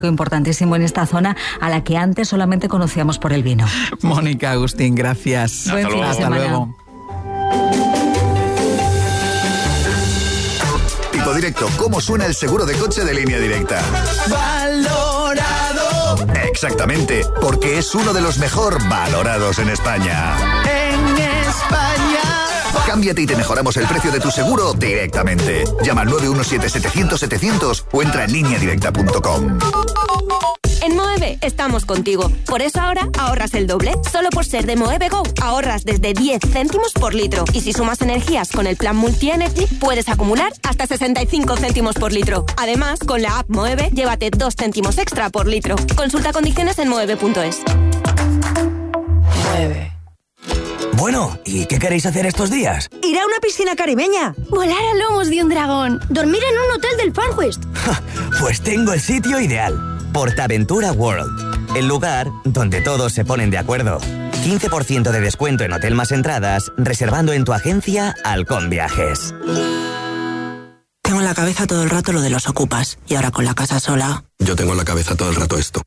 Importantísimo en esta zona a la que antes solamente conocíamos por el vino. Mónica, Agustín, gracias. Buen fin de semana. Hasta luego. Tipo Directo, ¿cómo suena el seguro de coche de Línea Directa? Valorado. Exactamente, porque es uno de los mejor valorados en España. En España. Cámbiate y te mejoramos el precio de tu seguro directamente. Llama al 917-700-700 o entra en lineadirecta.com. En Moeve estamos contigo. Por eso ahora ahorras el doble. Solo por ser de Moeve Go ahorras desde 10 céntimos por litro. Y si sumas energías con el plan Multi-Energy, puedes acumular hasta 65 céntimos por litro. Además, con la app Moeve, llévate 2 céntimos extra por litro. Consulta condiciones en moeve.es. Moeve. Bueno, ¿y qué queréis hacer estos días? Ir a una piscina caribeña. Volar a lomos de un dragón. Dormir en un hotel del Far West. Pues tengo el sitio ideal. Portaventura World, el lugar donde todos se ponen de acuerdo. 15% de descuento en hotel más entradas, reservando en tu agencia Halcón Viajes. Tengo en la cabeza todo el rato lo de los ocupas, y ahora con la casa sola... Yo tengo en la cabeza todo el rato esto.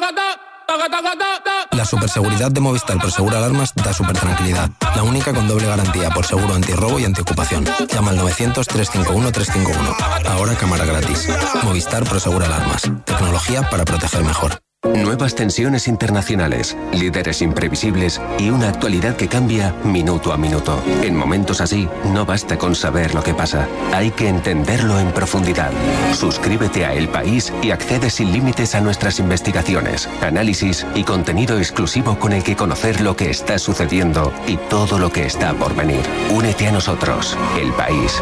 La superseguridad de Movistar Prosegura Alarmas da super tranquilidad. La única con doble garantía por seguro antirrobo y antiocupación. Llama al 900-351-351. Ahora cámara gratis. Movistar Prosegura Alarmas. Tecnología para proteger mejor. Nuevas tensiones internacionales, líderes imprevisibles y una actualidad que cambia minuto a minuto. En momentos así, no basta con saber lo que pasa. Hay que entenderlo en profundidad. Suscríbete a El País y accede sin límites a nuestras investigaciones, análisis y contenido exclusivo con el que conocer lo que está sucediendo y todo lo que está por venir. Únete a nosotros, El País.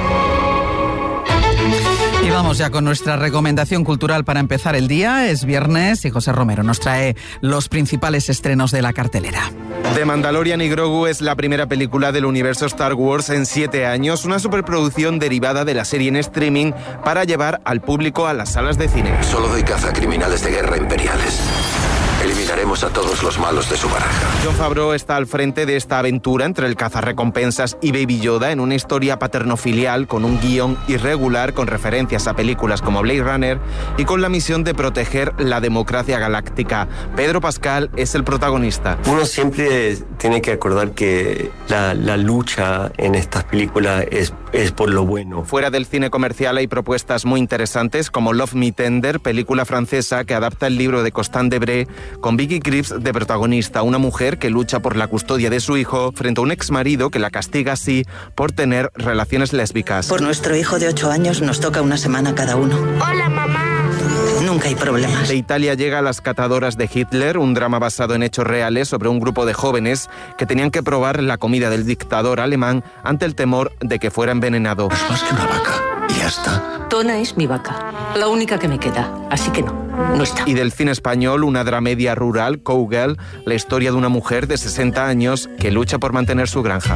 Y vamos ya con nuestra recomendación cultural para empezar el día. Es viernes y José Romero nos trae los principales estrenos de la cartelera. The Mandalorian y Grogu es la primera película del universo Star Wars en 7 años, una superproducción derivada de la serie en streaming para llevar al público a las salas de cine. Solo doy caza a criminales de guerra imperiales. Eliminaremos a todos los malos de su baraja. Jon Favreau está al frente de esta aventura entre el cazarrecompensas y Baby Yoda en una historia paterno-filial con un guión irregular con referencias a películas como Blade Runner y con la misión de proteger la democracia galáctica. Pedro Pascal es el protagonista. Uno siempre tiene que acordar que la lucha en estas películas es por lo bueno. Fuera del cine comercial hay propuestas muy interesantes como Love Me Tender, película francesa que adapta el libro de Constant Debré con Vicky Krieps de protagonista, una mujer que lucha por la custodia de su hijo frente a un exmarido que la castiga así por tener relaciones lésbicas. Por nuestro hijo de 8 años nos toca una semana cada uno. Hola, mamá. Nunca hay problemas. De Italia llega Las catadoras de Hitler, un drama basado en hechos reales sobre un grupo de jóvenes que tenían que probar la comida del dictador alemán ante el temor de que fuera envenenado. Es más que una vaca, y ya está. Tona es mi vaca, la única que me queda, así que no está. Y del cine español, una dramedia rural, Cowgirl, la historia de una mujer de 60 años que lucha por mantener su granja.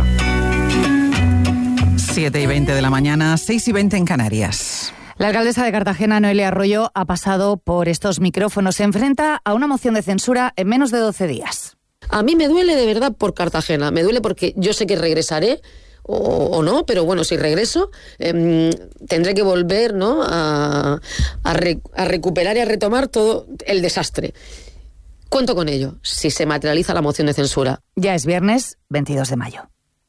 7:20 de la mañana, 6:20 en Canarias. La alcaldesa de Cartagena, Noelia Arroyo, ha pasado por estos micrófonos. Se enfrenta a una moción de censura en menos de 12 días. A mí me duele de verdad por Cartagena. Me duele porque yo sé que regresaré o no, pero bueno, si regreso tendré que volver, ¿no?, a recuperar y a retomar todo el desastre. Cuento con ello, si se materializa la moción de censura. Ya es viernes, 22 de mayo.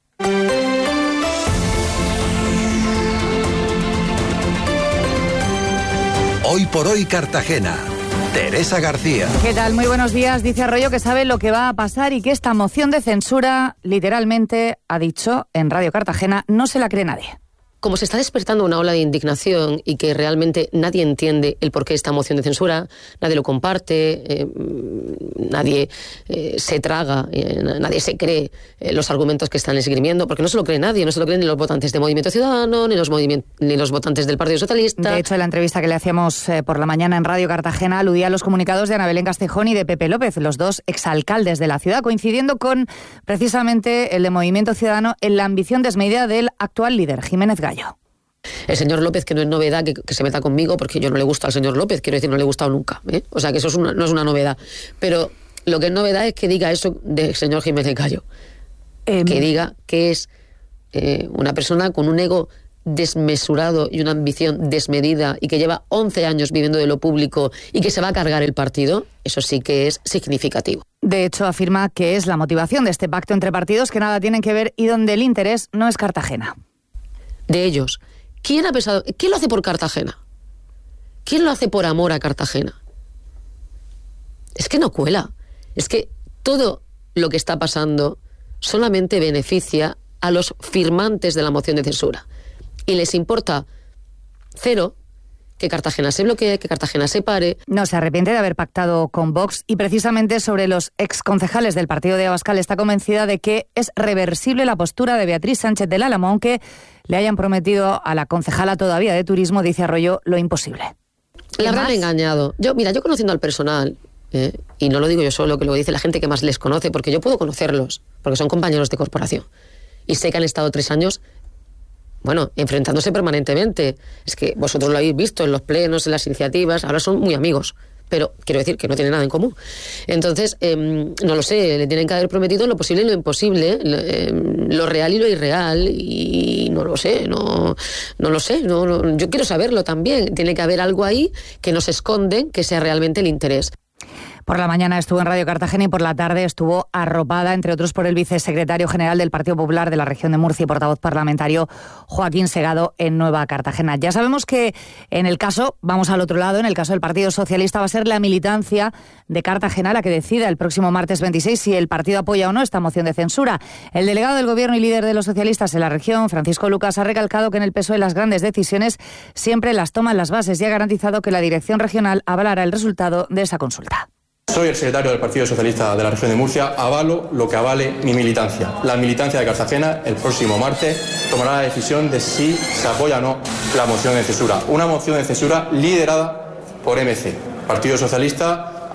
Hoy por hoy Cartagena. Teresa García. ¿Qué tal? Muy buenos días. Dice Arroyo que sabe lo que va a pasar y que esta moción de censura, literalmente, ha dicho en Radio Cartagena, no se la cree nadie. Como se está despertando una ola de indignación y que realmente nadie entiende el porqué de esta moción de censura, nadie lo comparte, nadie se traga, nadie se cree los argumentos que están esgrimiendo, porque no se lo cree nadie, no se lo creen ni los votantes de Movimiento Ciudadano, ni los votantes del Partido Socialista. De hecho, en la entrevista que le hacíamos por la mañana en Radio Cartagena aludía a los comunicados de Ana Belén Castejón y de Pepe López, los dos exalcaldes de la ciudad, coincidiendo con precisamente el de Movimiento Ciudadano en la ambición desmedida del actual líder, Jiménez Gallo. El señor López, que no es novedad que se meta conmigo, porque yo no le gusta al señor López, quiero decir, no le he gustado nunca, ¿eh? O sea, que eso no es una novedad. Pero lo que es novedad es que diga eso del señor Jiménez Gallo. Que diga que es una persona con un ego desmesurado y una ambición desmedida y que lleva 11 años viviendo de lo público y que se va a cargar el partido, eso sí que es significativo. De hecho, afirma que es la motivación de este pacto entre partidos que nada tienen que ver y donde el interés no es Cartagena. De ellos, ¿quién ha pensado? ¿Quién lo hace por Cartagena? ¿Quién lo hace por amor a Cartagena? Es que no cuela. Es que todo lo que está pasando solamente beneficia a los firmantes de la moción de censura. Y les importa cero que Cartagena se bloquee, que Cartagena se pare. No se arrepiente de haber pactado con Vox y precisamente sobre los exconcejales del partido de Abascal está convencida de que es reversible la postura de Beatriz Sánchez del Álamo, aunque le hayan prometido a la concejala todavía de turismo, dice Arroyo, lo imposible. La habrán engañado. Yo conociendo al personal, y no lo digo yo solo, que lo dice la gente que más les conoce, porque yo puedo conocerlos, porque son compañeros de corporación. Y sé que han estado 3 años, enfrentándose permanentemente. Es que vosotros lo habéis visto en los plenos, en las iniciativas, ahora son muy amigos. Pero quiero decir que no tienen nada en común. Entonces, no lo sé, le tienen que haber prometido lo posible y lo imposible, lo real y lo irreal, y no lo sé, no lo sé, yo quiero saberlo también. Tiene que haber algo ahí que nos esconden, que sea realmente el interés. Por la mañana estuvo en Radio Cartagena y por la tarde estuvo arropada, entre otros, por el vicesecretario general del Partido Popular de la región de Murcia y portavoz parlamentario Joaquín Segado en Nueva Cartagena. Ya sabemos que en el caso, vamos al otro lado, en el caso del Partido Socialista va a ser la militancia de Cartagena la que decida el próximo martes 26 si el partido apoya o no esta moción de censura. El delegado del Gobierno y líder de los socialistas en la región, Francisco Lucas, ha recalcado que en el PSOE las grandes decisiones siempre las toman las bases y ha garantizado que la dirección regional avalará el resultado de esa consulta. Soy el secretario del Partido Socialista de la región de Murcia, avalo lo que avale mi militancia. La militancia de Cartagena el próximo martes tomará la decisión de si se apoya o no la moción de censura. Una moción de censura liderada por MC. El Partido Socialista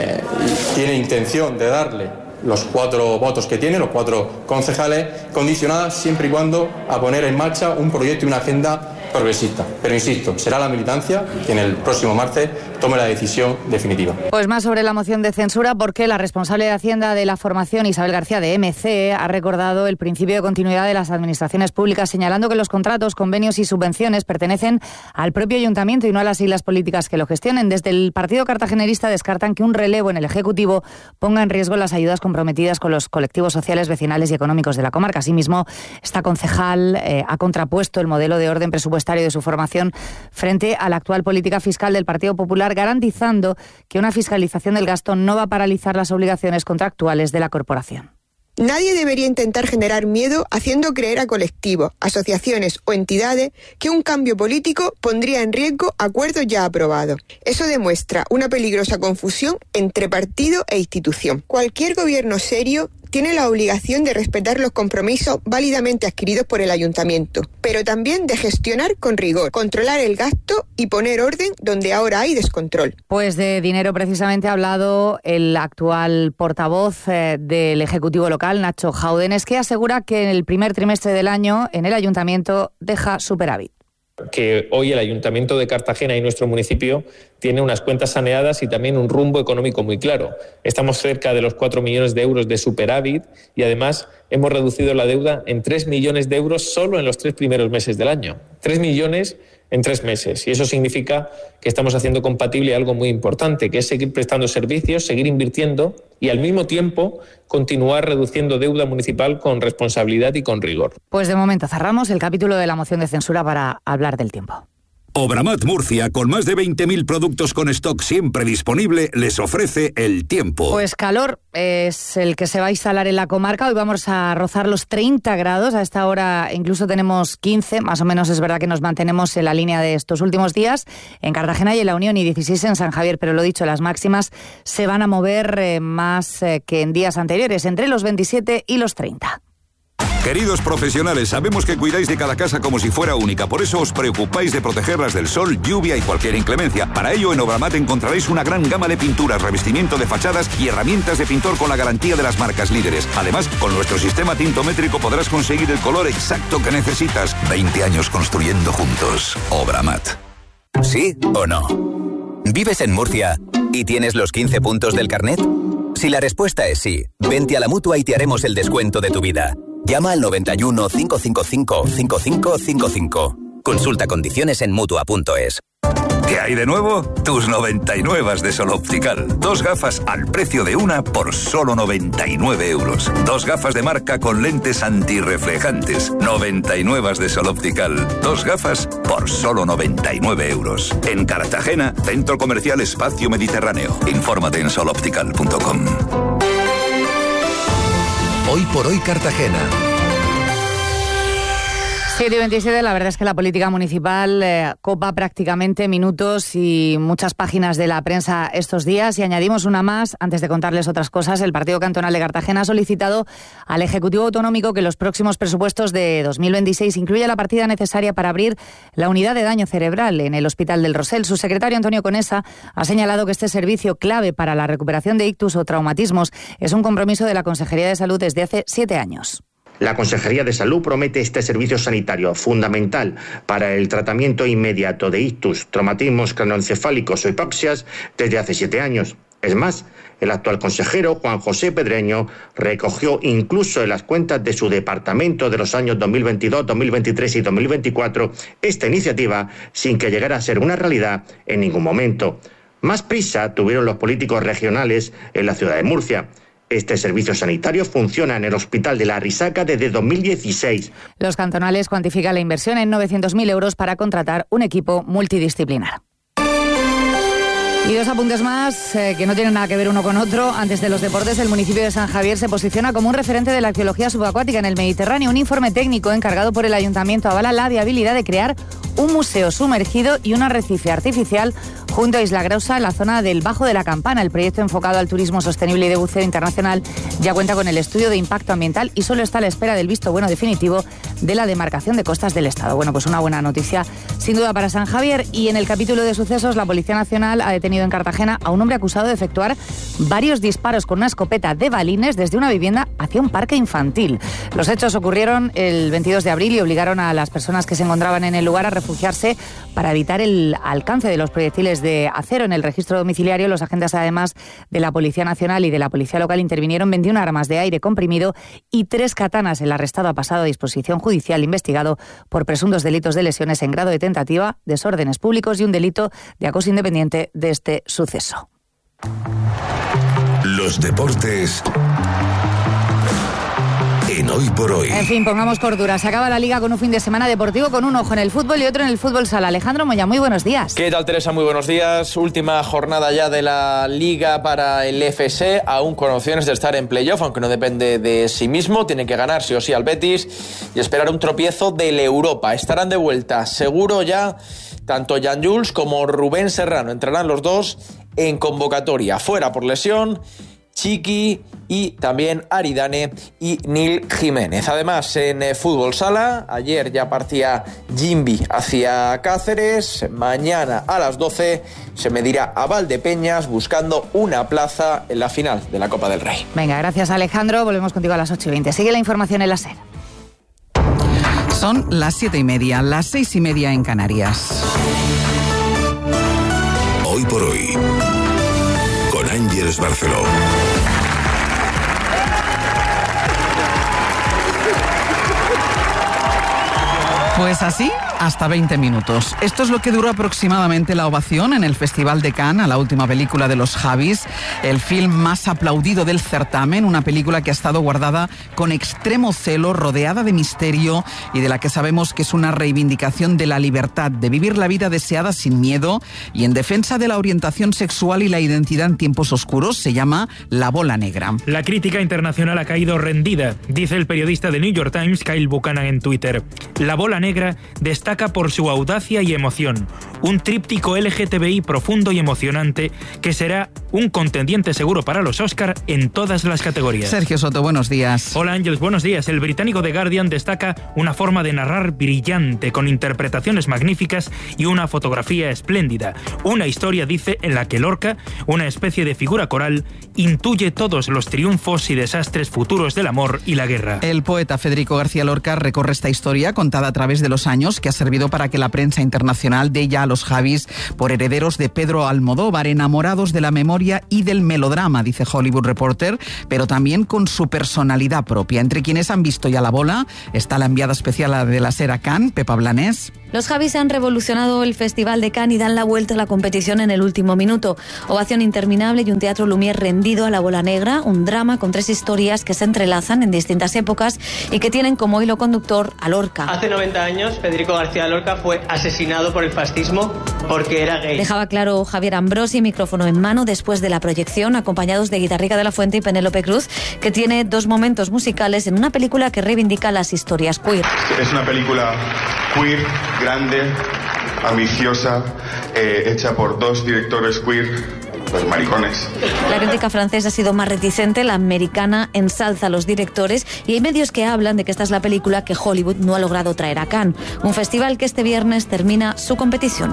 tiene intención de darle los 4 votos que tiene, los 4 concejales, condicionadas siempre y cuando a poner en marcha un proyecto y una agenda progresista. Pero insisto, será la militancia quien el próximo martes tome la decisión definitiva. Pues más sobre la moción de censura, porque la responsable de Hacienda de la formación, Isabel García de MC, ha recordado el principio de continuidad de las administraciones públicas, señalando que los contratos, convenios y subvenciones pertenecen al propio ayuntamiento y no a las siglas políticas que lo gestionen. Desde el partido cartagenerista descartan que un relevo en el Ejecutivo ponga en riesgo las ayudas comprometidas con los colectivos sociales, vecinales y económicos de la comarca. Asimismo, esta concejal ha contrapuesto el modelo de orden presupuestario de su formación frente a la actual política fiscal del Partido Popular, garantizando que una fiscalización del gasto no va a paralizar las obligaciones contractuales de la corporación. Nadie debería intentar generar miedo haciendo creer a colectivos, asociaciones o entidades que un cambio político pondría en riesgo acuerdos ya aprobados. Eso demuestra una peligrosa confusión entre partido e institución. Cualquier gobierno serio tiene la obligación de respetar los compromisos válidamente adquiridos por el ayuntamiento, pero también de gestionar con rigor, controlar el gasto y poner orden donde ahora hay descontrol. Pues de dinero precisamente ha hablado el actual portavoz del Ejecutivo local, Nacho Jaúdenes, que asegura que en el primer trimestre del año en el ayuntamiento deja superávit. Que hoy el Ayuntamiento de Cartagena y nuestro municipio tiene unas cuentas saneadas y también un rumbo económico muy claro. Estamos cerca de los 4 millones de euros de superávit y además hemos reducido la deuda en 3 millones de euros solo en los 3 primeros meses del año. 3 millones en 3 meses. Y eso significa que estamos haciendo compatible algo muy importante, que es seguir prestando servicios, seguir invirtiendo y al mismo tiempo continuar reduciendo deuda municipal con responsabilidad y con rigor. Pues de momento cerramos el capítulo de la moción de censura para hablar del tiempo. Obramat Murcia, con más de 20.000 productos con stock siempre disponible, les ofrece el tiempo. Pues calor es el que se va a instalar en la comarca. Hoy vamos a rozar los 30 grados. A esta hora incluso tenemos 15. Más o menos es verdad que nos mantenemos en la línea de estos últimos días. En Cartagena y en La Unión y 16 en San Javier. Pero lo dicho, las máximas se van a mover más que en días anteriores, entre los 27 y los 30. Queridos profesionales, sabemos que cuidáis de cada casa como si fuera única, por eso os preocupáis de protegerlas del sol, lluvia y cualquier inclemencia. Para ello, en Obramat encontraréis una gran gama de pinturas, revestimiento de fachadas y herramientas de pintor con la garantía de las marcas líderes. Además, con nuestro sistema tintométrico podrás conseguir el color exacto que necesitas. 20 años construyendo juntos. Obramat. ¿Sí o no? ¿Vives en Murcia y tienes los 15 puntos del carnet? Si la respuesta es sí, vente a la Mutua y te haremos el descuento de tu vida. Llama al 91 555 5555. Consulta condiciones en Mutua.es. ¿Qué hay de nuevo? Tus 99 de Sol Optical. 2 gafas al precio de una por solo 99 euros. 2 gafas de marca con lentes antirreflejantes. 99 de Sol Optical. 2 gafas por solo 99 euros. En Cartagena, Centro Comercial Espacio Mediterráneo. Infórmate en soloptical.com. Hoy por hoy Cartagena. 7:27, la verdad es que la política municipal copa prácticamente minutos y muchas páginas de la prensa estos días, y añadimos una más antes de contarles otras cosas. El Partido Cantonal de Cartagena ha solicitado al Ejecutivo Autonómico que los próximos presupuestos de 2026 incluya la partida necesaria para abrir la unidad de daño cerebral en el Hospital del Rosell. Su secretario Antonio Conesa ha señalado que este servicio, clave para la recuperación de ictus o traumatismos, es un compromiso de la Consejería de Salud desde hace 7 años. La Consejería de Salud promete este servicio sanitario fundamental para el tratamiento inmediato de ictus, traumatismos cranoencefálicos o hipoxias desde hace 7 años. Es más, el actual consejero, Juan José Pedreño, recogió incluso en las cuentas de su departamento de los años 2022, 2023 y 2024 esta iniciativa sin que llegara a ser una realidad en ningún momento. Más prisa tuvieron los políticos regionales en la ciudad de Murcia. Este servicio sanitario funciona en el Hospital de la Risaca desde 2016. Los cantonales cuantifican la inversión en 900.000 euros para contratar un equipo multidisciplinar. Y 2 apuntes más que no tienen nada que ver uno con otro. Antes de los deportes, el municipio de San Javier se posiciona como un referente de la arqueología subacuática en el Mediterráneo. Un informe técnico encargado por el ayuntamiento avala la viabilidad de crear un museo sumergido y un arrecife artificial junto a Isla Grausa en la zona del Bajo de la Campana. El proyecto enfocado al turismo sostenible y de buceo internacional ya cuenta con el estudio de impacto ambiental y solo está a la espera del visto bueno definitivo de la demarcación de costas del Estado. Bueno, pues una buena noticia sin duda para San Javier. Y en el capítulo de sucesos, la Policía Nacional ha detenido en Cartagena a un hombre acusado de efectuar varios disparos con una escopeta de balines desde una vivienda hacia un parque infantil. Los hechos ocurrieron el 22 de abril y obligaron a las personas que se encontraban en el lugar a refugiarse para evitar el alcance de los proyectiles de acero. En el registro domiciliario, los agentes, además de la Policía Nacional y de la Policía Local, intervinieron 21 armas de aire comprimido y 3 katanas. El arrestado ha pasado a disposición judicial investigado por presuntos delitos de lesiones en grado de tentativa, desórdenes públicos y un delito de acoso independiente de este suceso. Los deportes en Hoy por Hoy. En fin, pongamos cordura. Se acaba la Liga con un fin de semana deportivo con un ojo en el fútbol y otro en el fútbol sala. Alejandro Moya, muy buenos días. ¿Qué tal, Teresa? Muy buenos días. Última jornada ya de la Liga para el FC, aún con opciones de estar en playoff, aunque no depende de sí mismo. Tiene que ganar sí o sí al Betis y esperar un tropiezo del Europa. Estarán de vuelta, seguro ya, tanto Jan Jules como Rubén Serrano. Entrarán los dos en convocatoria. Fuera por lesión Chiqui y también Aridane y Nil Jiménez. Además, en fútbol sala, ayer ya partía Jimbi hacia Cáceres. Mañana a las 12 se medirá a Valdepeñas buscando una plaza en la final de la Copa del Rey. Venga, gracias Alejandro. Volvemos contigo a las 8:20. Sigue la información en la SER. Son las 7:30, las 6:30 en Canarias. Hoy por Hoy, con Ángeles Barceló. Pues así, hasta 20 minutos. Esto es lo que duró aproximadamente la ovación en el Festival de Cannes a la última película de los Javis, el film más aplaudido del certamen, una película que ha estado guardada con extremo celo, rodeada de misterio y de la que sabemos que es una reivindicación de la libertad, de vivir la vida deseada sin miedo y en defensa de la orientación sexual y la identidad en tiempos oscuros. Se llama La Bola Negra. La crítica internacional ha caído rendida, dice el periodista de New York Times, Kyle Buchanan, en Twitter. La Bola Negra destaca por su audacia y emoción, un tríptico LGTBI profundo y emocionante que será un contendiente seguro para los Oscar en todas las categorías. Sergio Soto, buenos días. Hola Ángeles, buenos días. El británico The Guardian destaca una forma de narrar brillante, con interpretaciones magníficas y una fotografía espléndida. Una historia, dice, en la que Lorca, una especie de figura coral, intuye todos los triunfos y desastres futuros del amor y la guerra. El poeta Federico García Lorca recorre esta historia contada a través de los años, que ha servido para que la prensa internacional dé ya a los Javis por herederos de Pedro Almodóvar, enamorados de la memoria y del melodrama, dice Hollywood Reporter, pero también con su personalidad propia. Entre quienes han visto ya La Bola está la enviada especial de la SER a Cannes, Pepa Blanés. Los Javis han revolucionado el Festival de Cannes y dan la vuelta a la competición en el último minuto. Ovación interminable y un teatro Lumière rendido a La Bola Negra, un drama con 3 historias que se entrelazan en distintas épocas y que tienen como hilo conductor a Lorca. Hace 90 años, Federico García Lorca fue asesinado por el fascismo porque era gay. Dejaba claro Javier Ambrosi, micrófono en mano, después de la proyección, acompañados de Guitarrica de la Fuente y Penélope Cruz, que tiene 2 momentos musicales en una película que reivindica las historias queer. Es una película queer, grande, ambiciosa, hecha por 2 directores queer, los maricones. La crítica francesa ha sido más reticente, la americana ensalza a los directores y hay medios que hablan de que esta es la película que Hollywood no ha logrado traer a Cannes, un festival que este viernes termina su competición.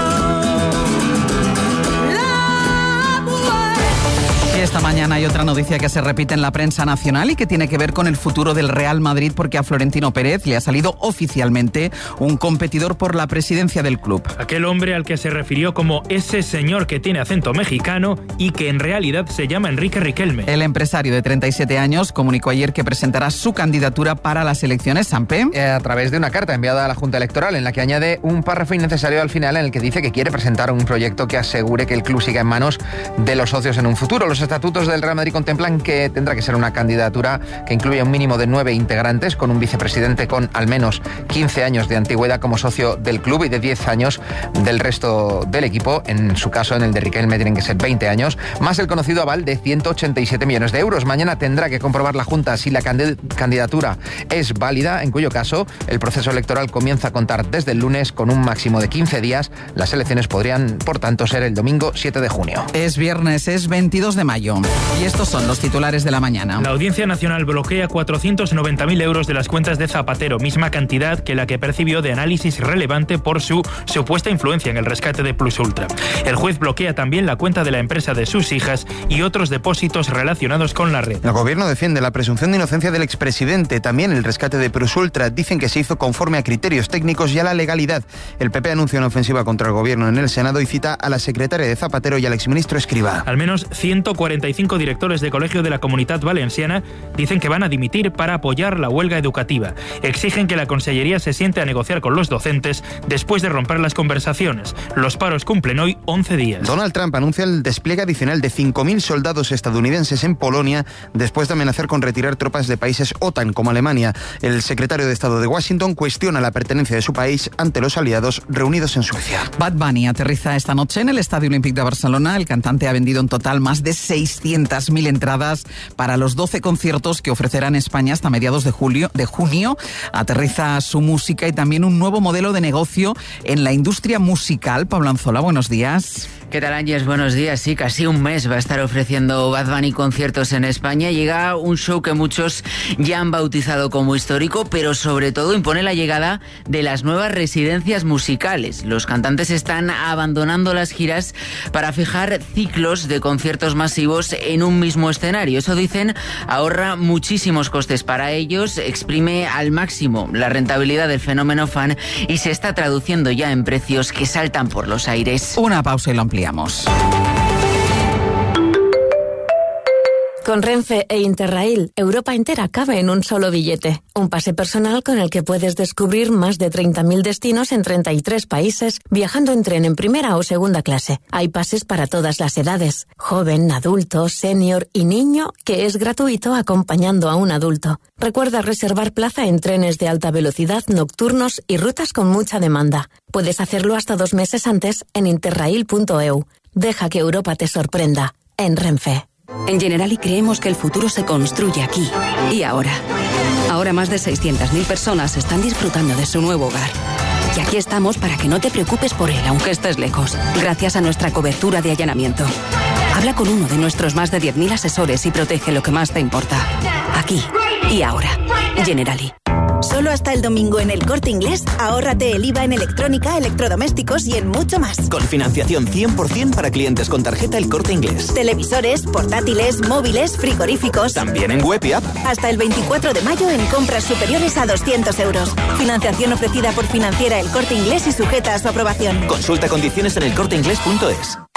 Esta mañana hay otra noticia que se repite en la prensa nacional y que tiene que ver con el futuro del Real Madrid, porque a Florentino Pérez le ha salido oficialmente un competidor por la presidencia del club. Aquel hombre al que se refirió como ese señor que tiene acento mexicano y que en realidad se llama Enrique Riquelme. El empresario de 37 años comunicó ayer que presentará su candidatura para las elecciones. ¿Sampe? A través de una carta enviada a la Junta Electoral en la que añade un párrafo innecesario al final en el que dice que quiere presentar un proyecto que asegure que el club siga en manos de los socios en un futuro. Los estatutos del Real Madrid contemplan que tendrá que ser una candidatura que incluya un mínimo de 9 integrantes, con un vicepresidente con al menos 15 años de antigüedad como socio del club y de 10 años del resto del equipo. En su caso, en el de Riquelme, tienen que ser 20 años, más el conocido aval de 187 millones de euros. Mañana tendrá que comprobar la Junta si la candidatura es válida, en cuyo caso el proceso electoral comienza a contar desde el lunes con un máximo de 15 días. Las elecciones podrían, por tanto, ser el domingo 7 de junio. Es viernes, es 22 de mayo. Y estos son los titulares de la mañana. La Audiencia Nacional bloquea 490.000 euros de las cuentas de Zapatero, misma cantidad que la que percibió de análisis relevante por su supuesta influencia en el rescate de Plus Ultra. El juez bloquea también la cuenta de la empresa de sus hijas y otros depósitos relacionados con la red. El gobierno defiende la presunción de inocencia del expresidente. También el rescate de Plus Ultra. Dicen que se hizo conforme a criterios técnicos y a la legalidad. El PP anuncia una ofensiva contra el gobierno en el Senado y cita a la secretaria de Zapatero y al exministro Escrivá. Al menos 145 directores de colegio de la Comunitat Valenciana dicen que van a dimitir para apoyar la huelga educativa. Exigen que la Consellería se siente a negociar con los docentes después de romper las conversaciones. Los paros cumplen hoy 11 días. Donald Trump anuncia el despliegue adicional de 5.000 soldados estadounidenses en Polonia después de amenazar con retirar tropas de países OTAN como Alemania. El secretario de Estado de Washington cuestiona la pertenencia de su país ante los aliados reunidos en Suecia. Bad Bunny aterriza esta noche en el Estadio Olímpic de Barcelona. El cantante ha vendido en total más de 600.000 entradas para los 12 conciertos que ofrecerá en España hasta mediados de junio. Aterriza su música y también un nuevo modelo de negocio en la industria musical. Pablo Anzola, buenos días. ¿Qué tal, Ángeles? Buenos días. Sí, casi un mes va a estar ofreciendo Bad Bunny conciertos en España. Llega un show que muchos ya han bautizado como histórico, pero sobre todo impone la llegada de las nuevas residencias musicales. Los cantantes están abandonando las giras para fijar ciclos de conciertos masivos en un mismo escenario. Eso, dicen, ahorra muchísimos costes para ellos, exprime al máximo la rentabilidad del fenómeno fan y se está traduciendo ya en precios que saltan por los aires. Una pausa y lo ampliamos. Con Renfe e Interrail, Europa entera cabe en un solo billete. Un pase personal con el que puedes descubrir más de 30.000 destinos en 33 países, viajando en tren en primera o segunda clase. Hay pases para todas las edades, joven, adulto, senior y niño, que es gratuito acompañando a un adulto. Recuerda reservar plaza en trenes de alta velocidad, nocturnos y rutas con mucha demanda. Puedes hacerlo hasta 2 meses antes en interrail.eu. Deja que Europa te sorprenda. En Renfe. En Generali creemos que el futuro se construye aquí y ahora. Ahora más de 600.000 personas están disfrutando de su nuevo hogar. Y aquí estamos para que no te preocupes por él, aunque estés lejos, gracias a nuestra cobertura de allanamiento. Habla con uno de nuestros más de 10.000 asesores y protege lo que más te importa. Aquí y ahora. Generali. Solo hasta el domingo en El Corte Inglés, ahórrate el IVA en electrónica, electrodomésticos y en mucho más. Con financiación 100% para clientes con tarjeta El Corte Inglés. Televisores, portátiles, móviles, frigoríficos. También en web y app. Hasta el 24 de mayo en compras superiores a 200 euros. Financiación ofrecida por Financiera El Corte Inglés y sujeta a su aprobación. Consulta condiciones en elcorteinglés.es.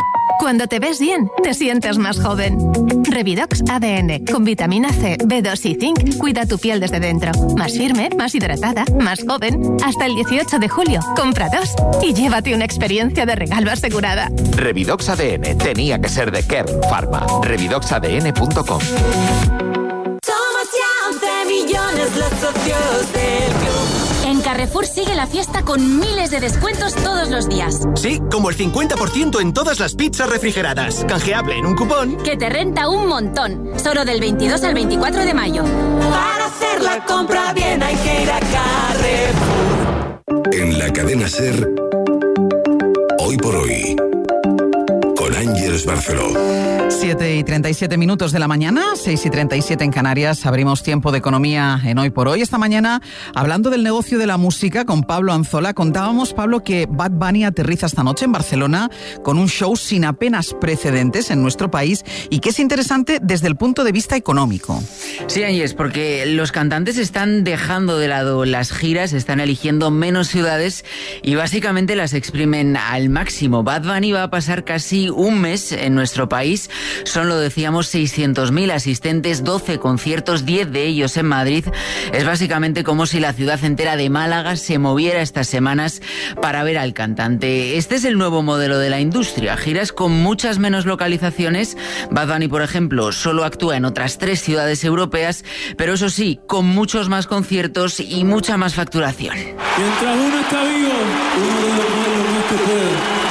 Cuando te ves bien, te sientes más joven. Revidox ADN, con vitamina C, B2 y zinc, cuida tu piel desde dentro. Más firme, más hidratada, más joven. Hasta el 18 de julio, compra 2 y llévate una experiencia de regalo asegurada. Revidox ADN tenía que ser de Kern Pharma. Revidoxadn.com. Somos ya 11 millones los socios del club. En Carrefour sigue la fiesta con miles de descuentos todos los días. Sí, como el 50% en todas las pizzas refrigeradas. Canjeable en un cupón que te renta un montón. Solo del 22 al 24 de mayo. Para hacer la compra bien hay que ir a Carrefour. En la cadena SER, Hoy por Hoy, con Ángeles Barceló. 7:37 de la mañana, 6:37 en Canarias. Abrimos tiempo de economía en Hoy por Hoy. Esta mañana, hablando del negocio de la música con Pablo Anzola, contábamos, Pablo, que Bad Bunny aterriza esta noche en Barcelona con un show sin apenas precedentes en nuestro país y que es interesante desde el punto de vista económico. Sí, Ángeles, porque los cantantes están dejando de lado las giras, están eligiendo menos ciudades y básicamente las exprimen al máximo. Bad Bunny va a pasar casi un mes en nuestro país. Son, lo decíamos, 600.000 asistentes, 12 conciertos, 10 de ellos en Madrid. Es básicamente como si la ciudad entera de Málaga se moviera estas semanas para ver al cantante. Este es el nuevo modelo de la industria. Giras con muchas menos localizaciones. Bad Bunny, por ejemplo, solo actúa en otras 3 ciudades europeas, pero eso sí, con muchos más conciertos y mucha más facturación. Mientras uno está vivo, uno de los más que puede.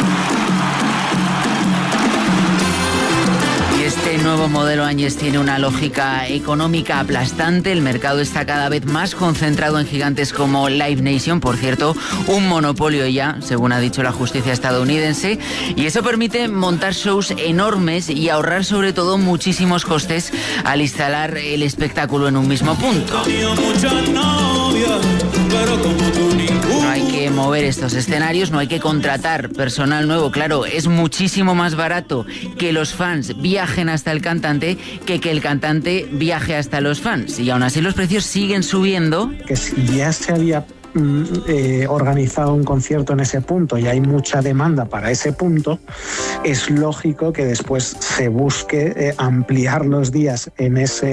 Este nuevo modelo, Áñez, tiene una lógica económica aplastante. El mercado está cada vez más concentrado en gigantes como Live Nation, por cierto, un monopolio ya, según ha dicho la justicia estadounidense, y eso permite montar shows enormes y ahorrar sobre todo muchísimos costes al instalar el espectáculo en un mismo punto. No hay que mover estos escenarios, no hay que contratar personal nuevo. Claro, es muchísimo más barato que los fans viajen hasta el cantante que el cantante viaje hasta los fans. Y aún así los precios siguen subiendo. Que si ya se había organizado un concierto en ese punto y hay mucha demanda para ese punto, es lógico que después se busque ampliar los días en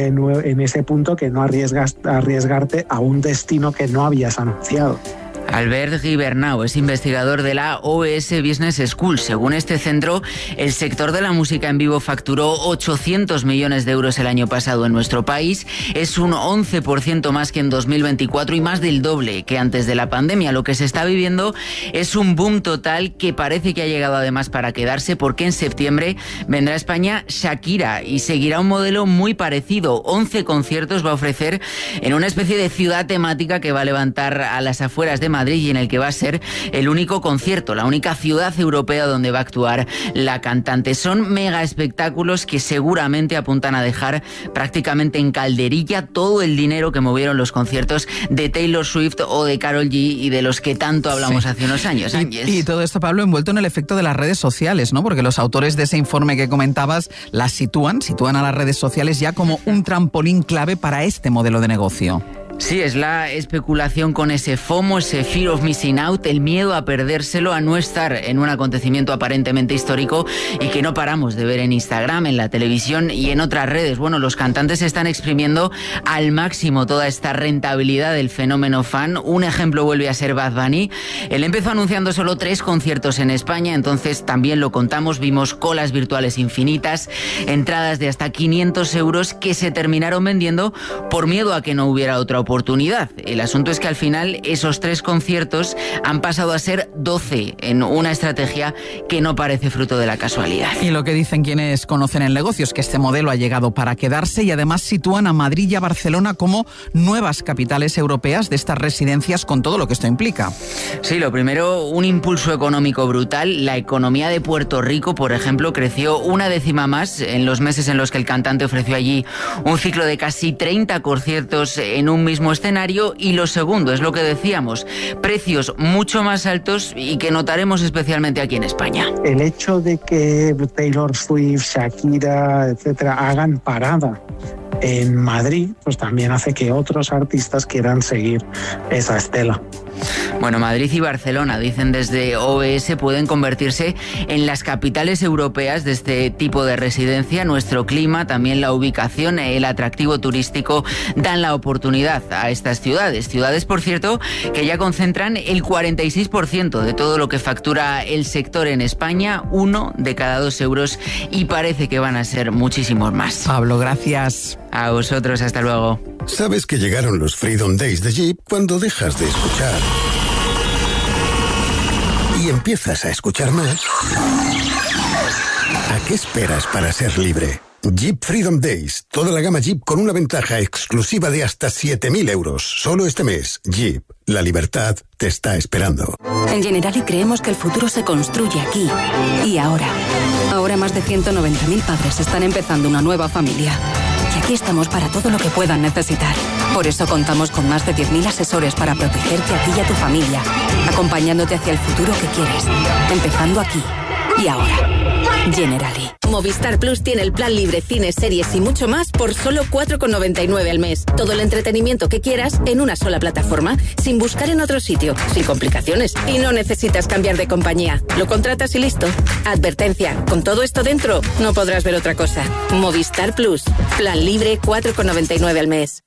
ese punto, que no arriesgarte a un destino que no habías anunciado. Albert Gibernau es investigador de la OES Business School. Según este centro, el sector de la música en vivo facturó 800 millones de euros el año pasado en nuestro país. Es un 11% más que en 2024 y más del doble que antes de la pandemia. Lo que se está viviendo es un boom total que parece que ha llegado además para quedarse, porque en septiembre vendrá a España Shakira y seguirá un modelo muy parecido. 11 conciertos va a ofrecer en una especie de ciudad temática que va a levantar a las afueras de Madrid y en el que va a ser el único concierto, la única ciudad europea donde va a actuar la cantante. Son mega espectáculos que seguramente apuntan a dejar prácticamente en calderilla todo el dinero que movieron los conciertos de Taylor Swift o de Karol G y de los que tanto hablamos hace unos años. Y todo esto, Pablo, envuelto en el efecto de las redes sociales, ¿no? Porque los autores de ese informe que comentabas las sitúan a las redes sociales ya como un trampolín clave para este modelo de negocio. Sí, es la especulación con ese FOMO, ese fear of missing out, el miedo a perdérselo, a no estar en un acontecimiento aparentemente histórico y que no paramos de ver en Instagram, en la televisión y en otras redes. Bueno, los cantantes están exprimiendo al máximo toda esta rentabilidad del fenómeno fan. Un ejemplo vuelve a ser Bad Bunny. Él empezó anunciando solo 3 conciertos en España, entonces también lo contamos, vimos colas virtuales infinitas, entradas de hasta 500 euros que se terminaron vendiendo por miedo a que no hubiera otra oportunidad. El asunto es que al final esos 3 conciertos han pasado a ser 12 en una estrategia que no parece fruto de la casualidad. Y lo que dicen quienes conocen el negocio es que este modelo ha llegado para quedarse y además sitúan a Madrid y a Barcelona como nuevas capitales europeas de estas residencias con todo lo que esto implica. Sí, lo primero, un impulso económico brutal. La economía de Puerto Rico, por ejemplo, creció 1/10 más en los meses en los que el cantante ofreció allí un ciclo de casi 30 conciertos en un mismo escenario. Y lo segundo es lo que decíamos, precios mucho más altos y que notaremos especialmente aquí en España. El hecho de que Taylor Swift, Shakira, etcétera, hagan parada en Madrid, pues también hace que otros artistas quieran seguir esa estela. Bueno, Madrid y Barcelona, dicen desde OBS, pueden convertirse en las capitales europeas de este tipo de residencia. Nuestro clima, también la ubicación, el atractivo turístico dan la oportunidad a estas ciudades. Ciudades, por cierto, que ya concentran el 46% de todo lo que factura el sector en España, 1 de cada 2 euros, y parece que van a ser muchísimos más. Pablo, gracias. A vosotros, hasta luego. ¿Sabes que llegaron los Freedom Days de Jeep cuando dejas de escuchar y empiezas a escuchar más? ¿A qué esperas para ser libre? Jeep Freedom Days. Toda la gama Jeep con una ventaja exclusiva de hasta 7.000 euros. Solo este mes. Jeep. La libertad te está esperando. En Generali creemos que el futuro se construye aquí y ahora. Ahora más de 190.000 padres están empezando una nueva familia. Y aquí estamos para todo lo que puedan necesitar. Por eso contamos con más de 10.000 asesores para protegerte a ti y a tu familia, acompañándote hacia el futuro que quieres, empezando aquí y ahora. Generali. Movistar Plus tiene el plan libre, cines, series y mucho más por solo 4,99 al mes. Todo el entretenimiento que quieras en una sola plataforma, sin buscar en otro sitio, sin complicaciones. Y no necesitas cambiar de compañía. Lo contratas y listo. Advertencia, con todo esto dentro, no podrás ver otra cosa. Movistar Plus. Plan libre, 4,99 al mes.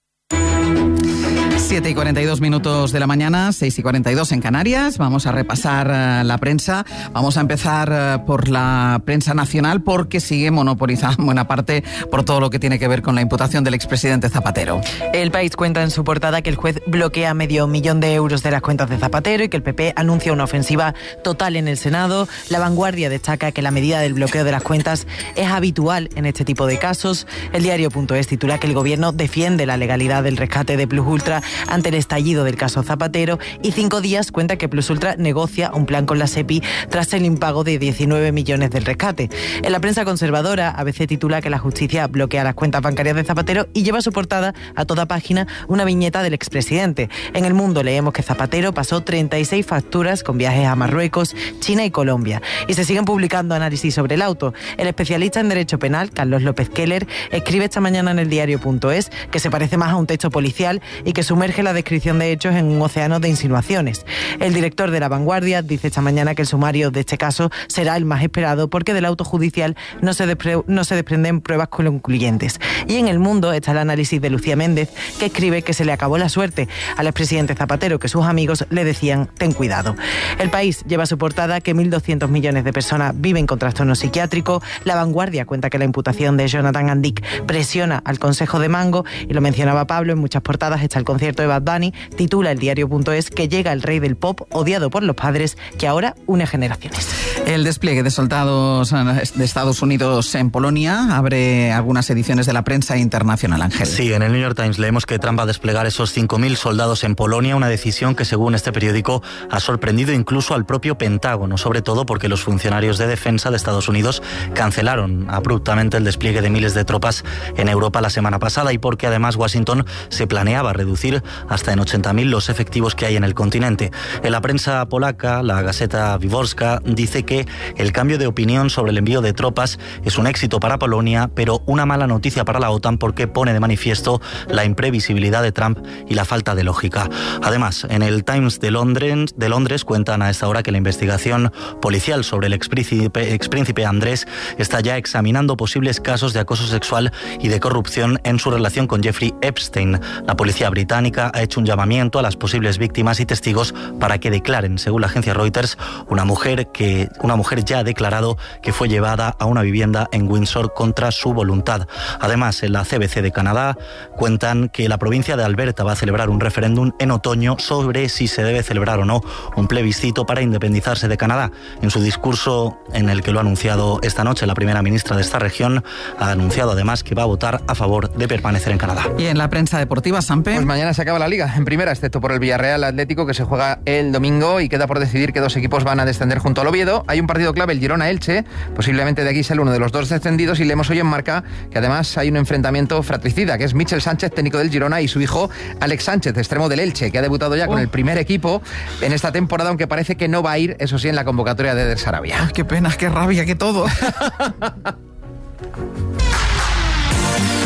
7:42 de la mañana, 6:42 en Canarias. Vamos a repasar la prensa. Vamos a empezar por la prensa nacional porque sigue monopolizada en buena parte por todo lo que tiene que ver con la imputación del expresidente Zapatero. El País cuenta en su portada que el juez bloquea $500,000 de euros de las cuentas de Zapatero y que el PP anuncia una ofensiva total en el Senado. La Vanguardia destaca que la medida del bloqueo de las cuentas es habitual en este tipo de casos. El diario.es titula que el gobierno defiende la legalidad del rescate de Plus Ultra ante el estallido del caso Zapatero, y 5 días cuenta que Plus Ultra negocia un plan con la SEPI tras el impago de 19 millones del rescate. En la prensa conservadora, ABC titula que la justicia bloquea las cuentas bancarias de Zapatero y lleva a su portada a toda página una viñeta del expresidente. En El Mundo leemos que Zapatero pasó 36 facturas con viajes a Marruecos, China y Colombia. Y se siguen publicando análisis sobre el auto. El especialista en Derecho Penal, Carlos López Keller, escribe esta mañana en el diario.es que se parece más a un texto policial y que sumerge la descripción de hechos en un océano de insinuaciones. El director de La Vanguardia dice esta mañana que el sumario de este caso será el más esperado porque del auto judicial no se desprenden pruebas concluyentes. Y en El Mundo está el análisis de Lucía Méndez, que escribe que se le acabó la suerte al expresidente Zapatero, que sus amigos le decían ten cuidado. El País lleva a su portada que 1.200 millones de personas viven con trastorno psiquiátrico. La Vanguardia cuenta que la imputación de Jonathan Andic presiona al Consejo de Mango, y lo mencionaba Pablo, en muchas portadas está el concierto de Bad Bunny. Titula el diario.es que llega el rey del pop odiado por los padres, que ahora une generaciones. El despliegue de soldados de Estados Unidos en Polonia abre algunas ediciones de la prensa internacional, Ángel. Sí, en el New York Times leemos que Trump va a desplegar esos 5.000 soldados en Polonia, una decisión que, según este periódico, ha sorprendido incluso al propio Pentágono, sobre todo porque los funcionarios de defensa de Estados Unidos cancelaron abruptamente el despliegue de miles de tropas en Europa la semana pasada, y porque además Washington se planeaba reducir hasta en 80.000 los efectivos que hay en el continente. En la prensa polaca, la Gazeta Wyborcza dice que el cambio de opinión sobre el envío de tropas es un éxito para Polonia, pero una mala noticia para la OTAN porque pone de manifiesto la imprevisibilidad de Trump y la falta de lógica. Además, en el Times de Londres cuentan a esta hora que la investigación policial sobre el expríncipe Andrés está ya examinando posibles casos de acoso sexual y de corrupción en su relación con Jeffrey Epstein. La policía británica ha hecho un llamamiento a las posibles víctimas y testigos para que declaren. Según la agencia Reuters, una mujer ya ha declarado que fue llevada a una vivienda en Windsor contra su voluntad. Además, en la CBC de Canadá cuentan que la provincia de Alberta va a celebrar un referéndum en otoño sobre si se debe celebrar o no un plebiscito para independizarse de Canadá. En su discurso, en el que lo ha anunciado esta noche la primera ministra de esta región, ha anunciado además que va a votar a favor de permanecer en Canadá. Y en la prensa deportiva, Sampe. Pues mañana se acaba la Liga en primera, excepto por el Villarreal Atlético, que se juega el domingo, y queda por decidir que 2 equipos van a descender junto al Oviedo. Hay un partido clave, el Girona-Elche, posiblemente de aquí sale uno de los 2 descendidos, y leemos hoy en Marca que además hay un enfrentamiento fratricida, que es Michel Sánchez, técnico del Girona, y su hijo Alex Sánchez, extremo del Elche, que ha debutado ya con el primer equipo en esta temporada, aunque parece que no va a ir, eso sí, en la convocatoria de Eder Sarabia. Qué pena, qué rabia, qué todo. Íñigo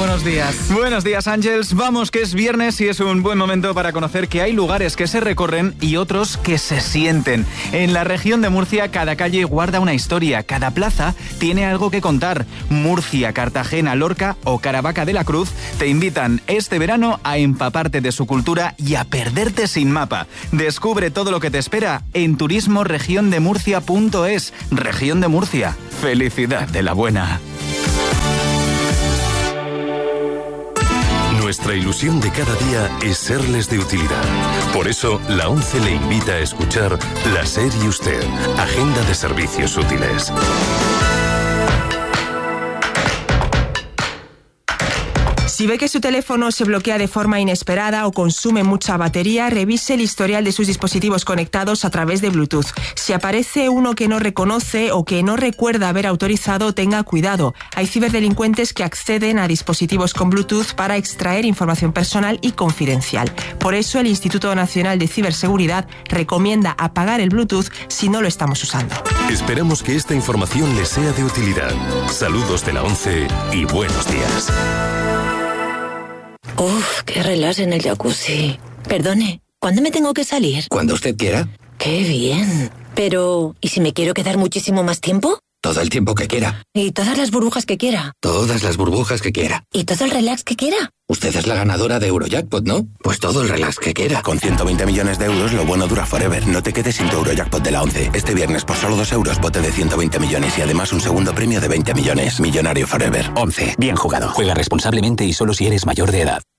buenos días. Buenos días, Ángels. Vamos, que es viernes y es un buen momento para conocer que hay lugares que se recorren y otros que se sienten. En la región de Murcia, cada calle guarda una historia, cada plaza tiene algo que contar. Murcia, Cartagena, Lorca o Caravaca de la Cruz te invitan este verano a empaparte de su cultura y a perderte sin mapa. Descubre todo lo que te espera en turismoregiondemurcia.es. Región de Murcia. Felicidad de la buena. Nuestra ilusión de cada día es serles de utilidad. Por eso, la ONCE le invita a escuchar La SER y Usted, Agenda de Servicios Útiles. Si ve que su teléfono se bloquea de forma inesperada o consume mucha batería, revise el historial de sus dispositivos conectados a través de Bluetooth. Si aparece uno que no reconoce o que no recuerda haber autorizado, tenga cuidado. Hay ciberdelincuentes que acceden a dispositivos con Bluetooth para extraer información personal y confidencial. Por eso, el Instituto Nacional de Ciberseguridad recomienda apagar el Bluetooth si no lo estamos usando. Esperamos que esta información les sea de utilidad. Saludos de la ONCE y buenos días. Uf, qué relax en el jacuzzi. Perdone, ¿cuándo me tengo que salir? Cuando usted quiera. ¡Qué bien! Pero, ¿y si me quiero quedar muchísimo más tiempo? Todo el tiempo que quiera. ¿Y todas las burbujas que quiera? Todas las burbujas que quiera. ¿Y todo el relax que quiera? Usted es la ganadora de Eurojackpot, ¿no? Pues todo el relax que quiera. Con 120 millones de euros, lo bueno dura forever. No te quedes sin tu Eurojackpot de la ONCE. Este viernes, por solo 2 euros, bote de 120 millones y además un segundo premio de 20 millones. Millonario forever. ONCE. Bien jugado. Juega responsablemente y solo si eres mayor de edad.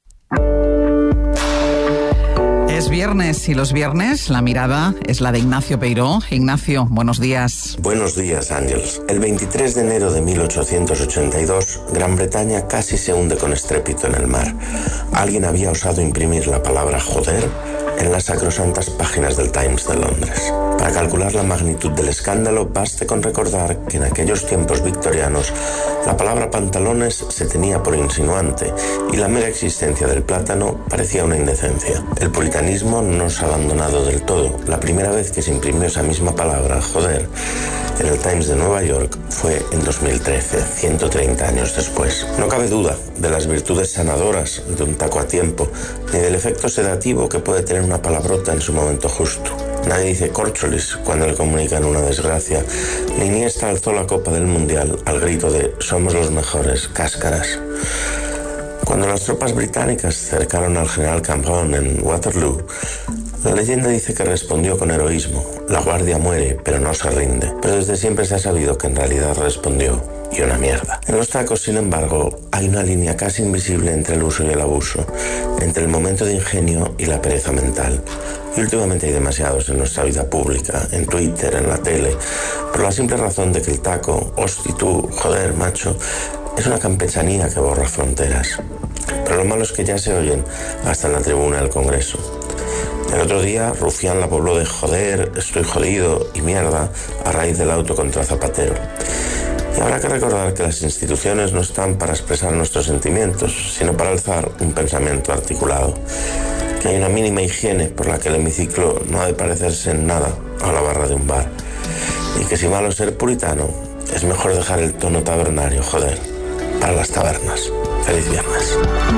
Es viernes y los viernes la mirada es la de Ignacio Peiró. Ignacio, buenos días. Buenos días, Ángels. El 23 de enero de 1882, Gran Bretaña casi se hunde con estrépito en el mar. Alguien había osado imprimir la palabra joder en las sacrosantas páginas del Times de Londres. Para calcular la magnitud del escándalo, baste con recordar que en aquellos tiempos victorianos la palabra pantalones se tenía por insinuante y la mera existencia del plátano parecía una indecencia. El puritanismo no se ha abandonado del todo. La primera vez que se imprimió esa misma palabra, joder, en el Times de Nueva York fue en 2013, 130 años después. No cabe duda de las virtudes sanadoras de un taco a tiempo, ni del efecto sedativo que puede tener una palabrota en su momento justo. Nadie dice córcholis cuando le comunican una desgracia, ni Iniesta alzó la Copa del Mundial al grito de «Somos los mejores, cáscaras». Cuando las tropas británicas cercaron al general Cambronne en Waterloo, la leyenda dice que respondió con heroísmo. La guardia muere, pero no se rinde. Pero desde siempre se ha sabido que en realidad respondió y una mierda. En los tacos, sin embargo, hay una línea casi invisible entre el uso y el abuso, entre el momento de ingenio y la pereza mental. Y últimamente hay demasiados en nuestra vida pública, en Twitter, en la tele, por la simple razón de que el taco, hosti tú, joder, macho, es una campechanía que borra fronteras. Pero lo malo es que ya se oyen hasta en la tribuna del Congreso. El otro día, Rufián la pobló de joder, estoy jodido y mierda a raíz del auto contra Zapatero. Y habrá que recordar que las instituciones no están para expresar nuestros sentimientos, sino para alzar un pensamiento articulado. Que hay una mínima higiene por la que el hemiciclo no ha de parecerse en nada a la barra de un bar. Y que si malo es ser puritano, es mejor dejar el tono tabernario, joder, para las tabernas. Feliz viernes.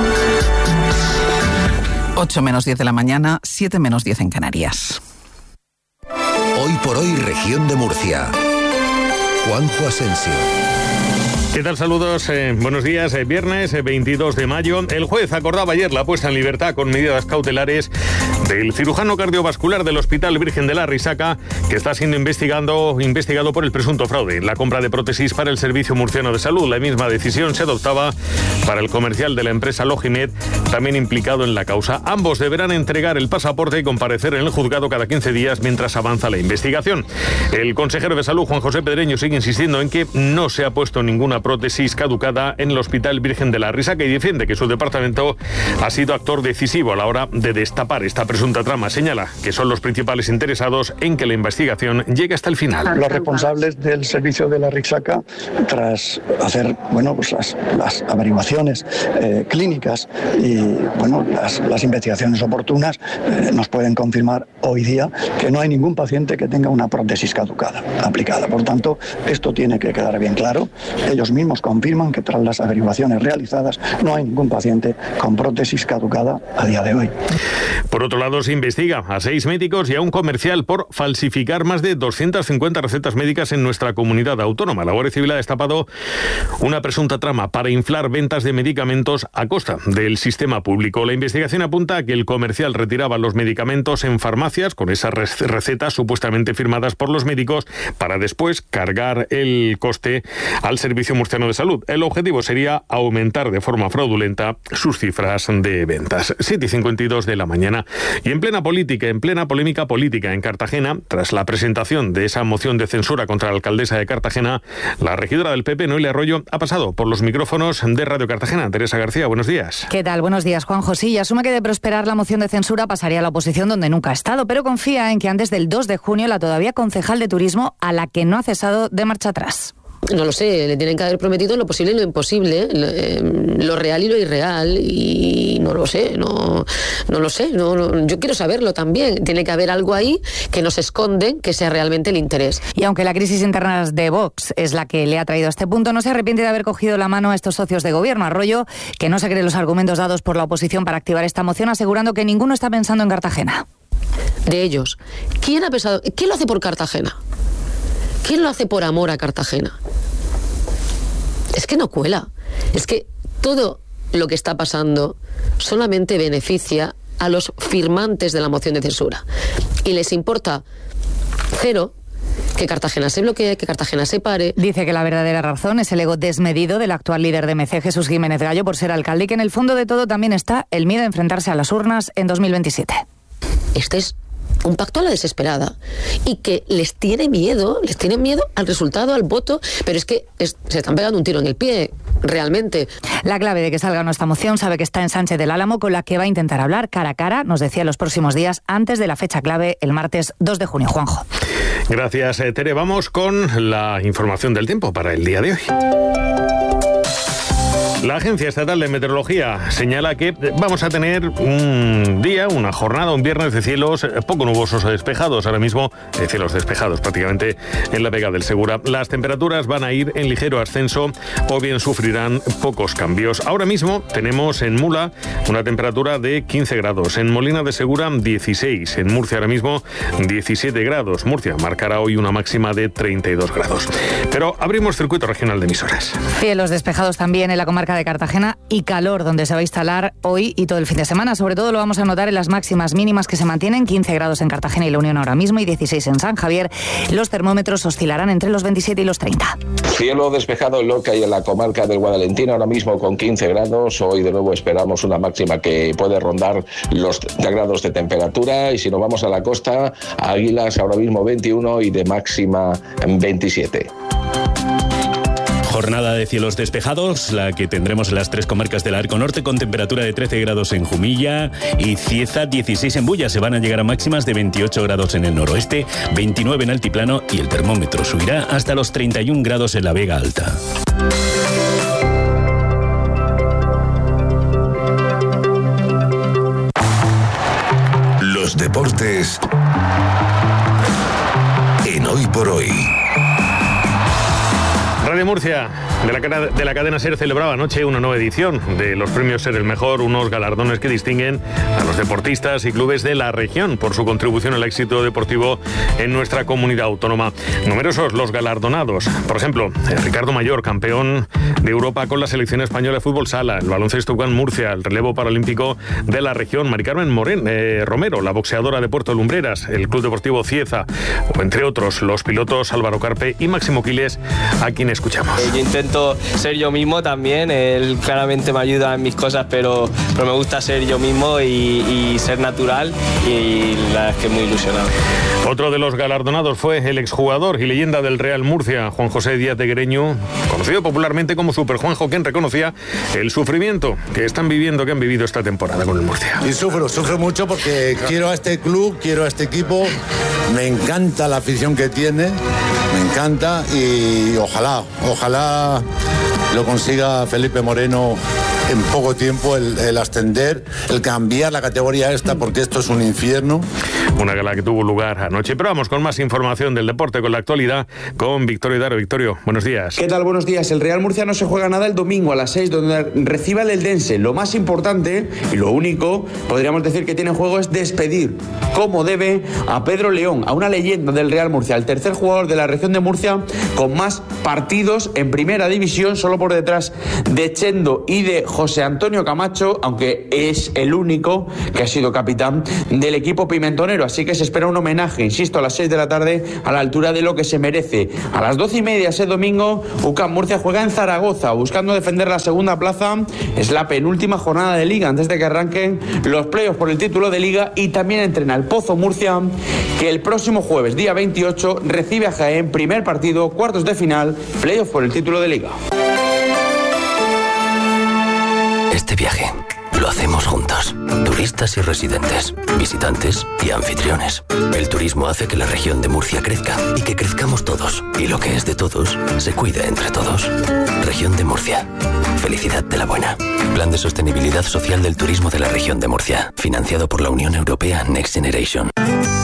8 menos 10 de la mañana, 7 menos 10 en Canarias. Hoy por hoy, región de Murcia. Juanjo Asensio. ¿Qué tal? Saludos, buenos días. Viernes 22 de mayo. El juez acordaba ayer la puesta en libertad con medidas cautelares del cirujano cardiovascular del Hospital Virgen de la Risaca, que está siendo investigado por el presunto fraude en la compra de prótesis para el Servicio Murciano de Salud. La misma decisión se adoptaba para el comercial de la empresa Logimed, también implicado en la causa. Ambos deberán entregar el pasaporte y comparecer en el juzgado cada 15 días mientras avanza la investigación. El consejero de Salud, Juan José Pedreño, sigue insistiendo en que no se ha puesto ninguna prótesis caducada en el Hospital Virgen de la Risaca y defiende que su departamento ha sido actor decisivo a la hora de destapar esta presunta trama señala que son los principales interesados en que la investigación llegue hasta el final. Los responsables del servicio de la Riksaka, tras hacer las averiguaciones clínicas y las investigaciones oportunas, nos pueden confirmar hoy día que no hay ningún paciente que tenga una prótesis caducada aplicada. Por tanto, esto tiene que quedar bien claro. Ellos mismos confirman que tras las averiguaciones realizadas no hay ningún paciente con prótesis caducada a día de hoy. Por otro lado, se investiga a 6 médicos y a un comercial por falsificar más de 250 recetas médicas en nuestra comunidad autónoma. La Guardia Civil ha destapado una presunta trama para inflar ventas de medicamentos a costa del sistema público. La investigación apunta a que el comercial retiraba los medicamentos en farmacias con esas recetas supuestamente firmadas por los médicos para después cargar el coste al Servicio Murciano de Salud. El objetivo sería aumentar de forma fraudulenta sus cifras de ventas. 7:52 de la mañana. Y en plena polémica política en Cartagena, tras la presentación de esa moción de censura contra la alcaldesa de Cartagena, la regidora del PP, Noelia Arroyo, ha pasado por los micrófonos de Radio Cartagena. Teresa García, buenos días. ¿Qué tal? Buenos días, Juanjo. Sí, asume que de prosperar la moción de censura pasaría a la oposición donde nunca ha estado, pero confía en que antes del 2 de junio la todavía concejal de Turismo, a la que no ha cesado de marcha atrás. No lo sé, le tienen que haber prometido lo posible y lo imposible, lo real y lo irreal, y no lo sé, no lo sé, yo quiero saberlo también. Tiene que haber algo ahí que nos esconde que sea realmente el interés. Y aunque la crisis interna de Vox es la que le ha traído a este punto, no se arrepiente de haber cogido la mano a estos socios de gobierno. Arroyo, que no se cree los argumentos dados por la oposición para activar esta moción, asegurando que ninguno está pensando en Cartagena. De ellos, ¿quién lo hace por Cartagena? ¿Quién lo hace por amor a Cartagena? Es que no cuela. Es que todo lo que está pasando solamente beneficia a los firmantes de la moción de censura. Y les importa cero que Cartagena se bloquee, que Cartagena se pare. Dice que la verdadera razón es el ego desmedido del actual líder de MC, Jesús Jiménez Gallo, por ser alcalde, y que en el fondo de todo también está el miedo a enfrentarse a las urnas en 2027. Este es un pacto a la desesperada y que les tiene miedo al resultado, al voto, pero es que se están pegando un tiro en el pie, realmente. La clave de que salga nuestra moción sabe que está en Sánchez del Álamo, con la que va a intentar hablar cara a cara, nos decía, los próximos días, antes de la fecha clave, el martes 2 de junio. Juanjo. Gracias, Tere. Vamos con la información del tiempo para el día de hoy. La Agencia Estatal de Meteorología señala que vamos a tener una jornada, un viernes de cielos poco nubosos o despejados. Ahora mismo, cielos despejados prácticamente en la Vega del Segura. Las temperaturas van a ir en ligero ascenso o bien sufrirán pocos cambios. Ahora mismo tenemos en Mula una temperatura de 15 grados, en Molina de Segura 16, en Murcia ahora mismo 17 grados. Murcia marcará hoy una máxima de 32 grados. Pero abrimos circuito regional de emisoras. Cielos despejados también en la comarca de Cartagena y calor donde se va a instalar hoy y todo el fin de semana. Sobre todo lo vamos a notar en las máximas mínimas que se mantienen, 15 grados en Cartagena y La Unión ahora mismo y 16 en San Javier. Los termómetros oscilarán entre los 27 y los 30. Cielo despejado en Lorca y en la comarca del Guadalentino ahora mismo con 15 grados. Hoy de nuevo esperamos una máxima que puede rondar los 30 grados de temperatura, y si nos vamos a la costa, Águilas ahora mismo 21 y de máxima 27. Jornada de cielos despejados, la que tendremos en las 3 comarcas del Arco Norte, con temperatura de 13 grados en Jumilla y Cieza, 16 en Bulla. Se van a llegar a máximas de 28 grados en el noroeste, 29 en Altiplano, y el termómetro subirá hasta los 31 grados en la Vega Alta. Los deportes en Hoy por Hoy. Radio Murcia, de la cadena SER, celebraba anoche una nueva edición de los premios Ser el Mejor, unos galardones que distinguen a los deportistas y clubes de la región por su contribución al éxito deportivo en nuestra comunidad autónoma. Numerosos los galardonados. Por ejemplo, Ricardo Mayor, campeón de Europa con la selección española de fútbol sala, el baloncesto UCAM Murcia, el relevo paralímpico de la región, Mari Carmen Romero, la boxeadora de Puerto Lumbreras, el Club Deportivo Cieza, o entre otros los pilotos Álvaro Carpe y Máximo Quiles, a quien escuchamos. Yo intento intento ser yo mismo también. Él claramente me ayuda en mis cosas, pero me gusta ser yo mismo y ser natural, y la verdad es que muy ilusionado. Otro de los galardonados fue el exjugador y leyenda del Real Murcia, Juan José Díaz de Greño, conocido popularmente como Super Juanjo, quien reconocía el sufrimiento que han vivido esta temporada con el Murcia. Y sufro mucho porque quiero a este club, quiero a este equipo, me encanta la afición que tiene, me encanta, y ojalá lo consiga Felipe Moreno en poco tiempo, el ascender, el cambiar la categoría esta, porque esto es un infierno. Una gala que tuvo lugar anoche. Pero vamos con más información del deporte, con la actualidad, con Victorio Daro. Victorio, buenos días. ¿Qué tal? Buenos días. El Real Murcia no se juega nada el domingo a las 6, donde recibe al Eldense. Lo más importante y lo único, podríamos decir, que tiene en juego es despedir, como debe, a Pedro León, a una leyenda del Real Murcia, el tercer jugador de la región de Murcia con más partidos en primera división, solo por detrás de Chendo y de José Antonio Camacho, aunque es el único que ha sido capitán del equipo pimentonero. Así que se espera un homenaje, insisto, a las 6 de la tarde, a la altura de lo que se merece. A las 12:30 ese domingo, UCAM Murcia juega en Zaragoza, buscando defender la segunda plaza. Es la penúltima jornada de Liga antes de que arranquen los playoffs por el título de Liga, y también entrena el Pozo Murcia, que el próximo jueves, día 28, recibe a Jaén, primer partido, cuartos de final, playoffs por el título de Liga. Este viaje lo hacemos juntos, turistas y residentes, visitantes y anfitriones. El turismo hace que la región de Murcia crezca y que crezcamos todos, y lo que es de todos se cuida entre todos. Región de Murcia. Felicidad de la buena. Plan de sostenibilidad social del turismo de la región de Murcia, financiado por la Unión Europea Next Generation.